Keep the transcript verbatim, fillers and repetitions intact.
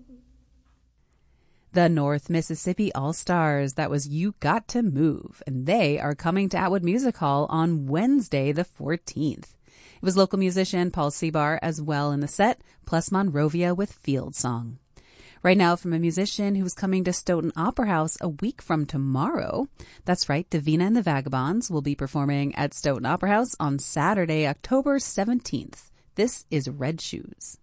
The North Mississippi All-Stars, that was You Got to Move, and they are coming to Atwood Music Hall on Wednesday the fourteenth. It was local musician Paul Seabar as well in the set, plus Monrovia with Field Song. Right now, from a musician who's coming to Stoughton Opera House a week from tomorrow. That's right, Davina and the Vagabonds will be performing at Stoughton Opera House on Saturday, October seventeenth. This is Red Shoes.